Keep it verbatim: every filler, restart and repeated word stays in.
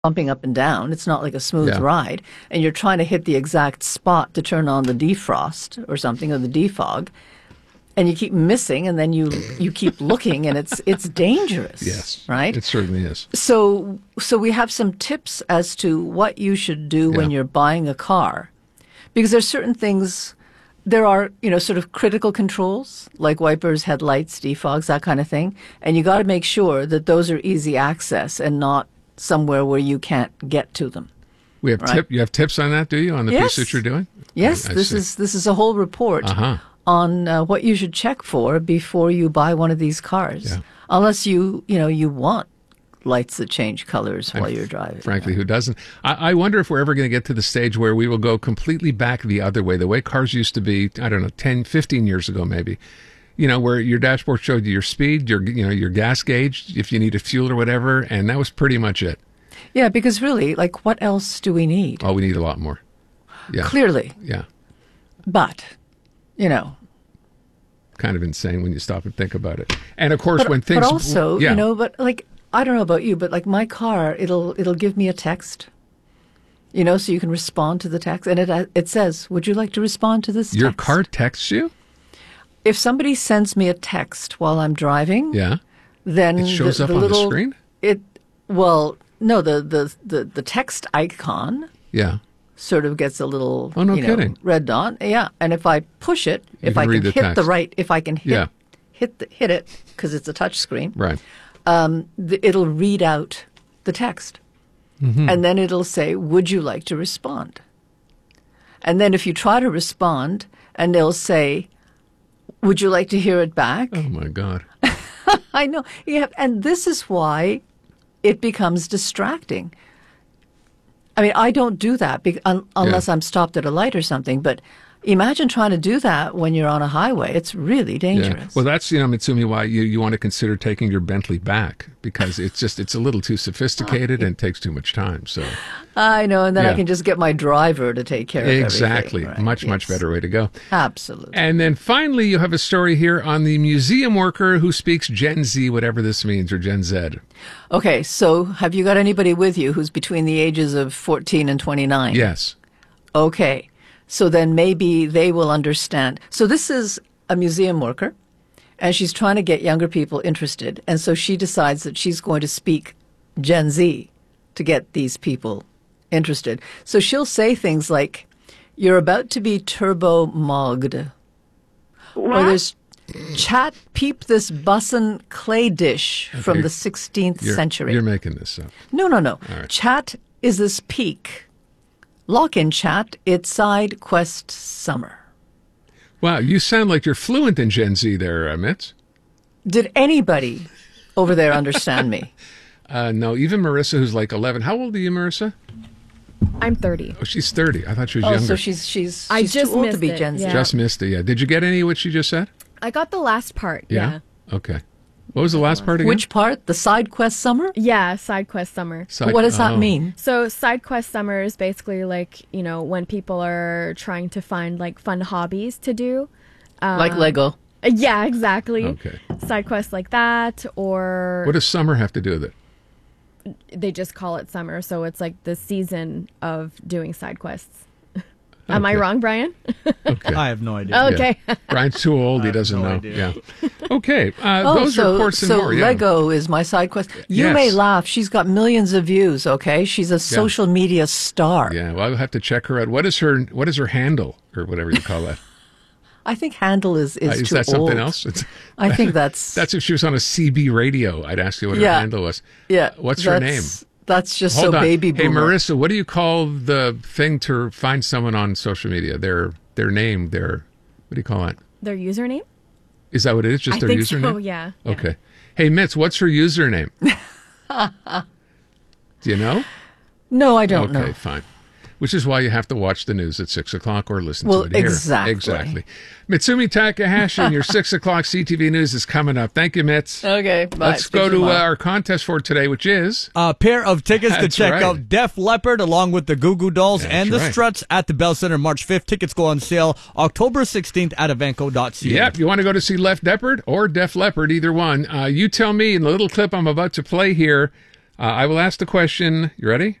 bumping up and down. It's not like a smooth Yeah. ride. And you're trying to hit the exact spot to turn on the defrost or something, or the defog. And you keep missing, and then you you keep looking, and it's it's dangerous. Yes. Right? It certainly is. So so we have some tips as to what you should do when Yeah. you're buying a car. Because there's certain things, there are, you know, sort of critical controls, like wipers, headlights, defogs, that kind of thing. And you got to make sure that those are easy access and not somewhere where you can't get to them. We have Right. tip. You have tips on that, do you, on the Yes. piece that you're doing? Yes, I this see. is this is a whole report Uh-huh. on uh, what you should check for before you buy one of these cars. Yeah. Unless you, you know, you want lights that change colors while And you're driving. Frankly, who doesn't? I, I wonder if we're ever going to get to the stage where we will go completely back the other way, the way cars used to be, I don't know, ten, fifteen years ago maybe. You know, where your dashboard showed you your speed, your, you know, your gas gauge, if you needed fuel or whatever, and that was pretty much it. Yeah, because really, like, what else do we need? Oh, we need a lot more. Yeah. Clearly. Yeah. But, you know. Kind of insane when you stop and think about it. And of course, But, when things. but also, yeah. you know, but like, I don't know about you, but like my car, it'll it'll give me a text. You know, so you can respond to the text. And it it says, would you like to respond to this Your text? car texts you? If somebody sends me a text while I'm driving, Yeah. then It shows the, up the on little, the screen? It, well, no, the, the, the, the text icon Yeah. sort of gets a little Oh, no you know, kidding. red dot. Yeah. And if I push it, You if can I read can the hit text. the right, if I can hit, Yeah. hit, the, hit it, because it's a touch screen, Right. um, th- it'll read out the text. Mm-hmm. And then it'll say, would you like to respond? And then if you try to respond, and they'll say, would you like to hear it back? Oh, my God. I know. Yeah, and this is why it becomes distracting. I mean, I don't do that be- un- unless Yeah. I'm stopped at a light or something. But imagine trying to do that when you're on a highway. It's really dangerous. Yeah. Well, that's, you know, Mitsumi, why you, you want to consider taking your Bentley back, because it's just, it's a little too sophisticated and takes too much time. So I know, and then Yeah. I can just get my driver to take care of everything. exactly. Right, Much, much yes. better way to go. Absolutely. And then finally, you have a story here on the museum worker who speaks Gen Z, whatever this means, or Gen Z. Okay, so have you got anybody with you who's between the ages of fourteen and twenty-nine? Yes. Okay. So then maybe they will understand. So this is a museum worker, and she's trying to get younger people interested. And so she decides that she's going to speak Gen Z to get these people interested. So she'll say things like, you're about to be turbo mogged. Or there's chat peep this bussin' clay dish from Okay. the sixteenth You're, century. You're making this up. No, no, no. All right. Chat is this peak. Lock-in chat, it's side quest summer. Wow, you sound like you're fluent in Gen Z there, uh, Mitz. Did anybody over there understand me? Uh, no, even Marissa, who's like eleven. How old are you, Marissa? I'm thirty. Oh, she's thirty. I thought she was Oh, younger. so she's she's I she's just too old to missed be it, Gen Z. yeah. Just missed it, yeah. Did you get any of what she just said? I got the last part. Yeah. Okay. What was the last part again? Which part? The side quest summer? Yeah, side quest summer. Side- What does that oh. mean? So side quest summer is basically like, you know, when people are trying to find like fun hobbies to do. Like Lego. Uh, Yeah, exactly. Okay. Side quests like that, or What does summer have to do with it? they just call it summer, so it's like the season of doing side quests. Am I Okay. wrong, Brian? Okay. I have no idea. Okay. Yeah. Brian's too old. He have doesn't no know. idea. Yeah. Okay. Uh, Oh, those so, reports and so more. Yeah. Lego is my side quest. You Yes. may laugh. She's got millions of views, okay? She's a social media star. Yeah. Well, I'll have to check her out. What is her What is her handle or whatever you call that? I think handle is, is Uh, is too that something old. else? It's, I think that's... that's if she was on a C B radio. I'd ask you what her Yeah. handle was. yeah. What's her name? that's- That's just Hold so on. baby Hey, boomer. Marissa, what do you call the thing to find someone on social media? Their their name, their what do you call it? Their username? Is that what it is? Just I their think username? so, yeah. yeah. Okay. Hey, Mitz, what's her username? Do you know? No, I don't Okay, know. fine. Which is why you have to watch the news at six o'clock or listen Well, to it here. exactly. Exactly. Mitsumi Takahashi and your six o'clock C T V news is coming up. Thank you, Mitz. Okay, bye. Let's Speak go to uh, tomorrow. our contest for today, which is A pair of tickets to That's check right. out Def Leppard along with the Goo Goo Dolls That's and the right. Struts at the Bell Center March fifth. Tickets go on sale October sixteenth at evenco dot c a. Yep, you want to go to see Left Leppard or Def Leppard, either one. Uh, you tell me in the little clip I'm about to play here, Uh, I will ask the question. You ready?